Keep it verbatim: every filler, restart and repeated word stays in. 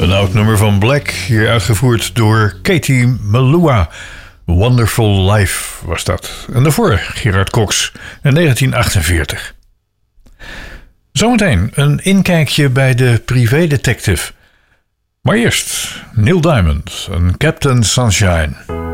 Een oud nummer van Black, hier uitgevoerd door Katie Melua. Wonderful Life was dat. En daarvoor Gerard Cox in negentien achtenveertig. Zometeen een inkijkje bij de privédetective. Maar eerst Neil Diamond en Captain Sunshine.